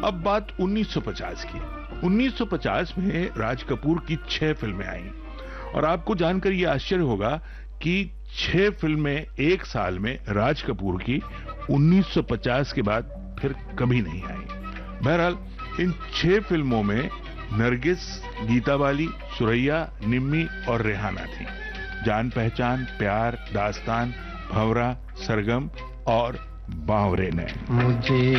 अब बात 1950 की। 1950 में राज कपूर की 6 फिल्में आईं और आपको जानकर यह आश्चर्य होगा कि 6 फिल्में एक साल में राज कपूर की 1950 के बाद फिर कभी नहीं आई। बहरहाल इन 6 फिल्मों में नरगिस, गीता बाली, सुरैया, निम्मी और रेहाना थी। जान पहचान, प्यार, दास्तान, भंवरा, सरगम और बावरे ने। मुझे